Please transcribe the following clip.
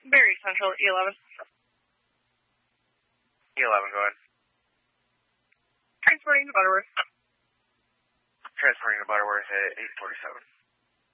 Very Central, E11. E11, go ahead. Transporting to Butterworth. Transporting to Butterworth at 847.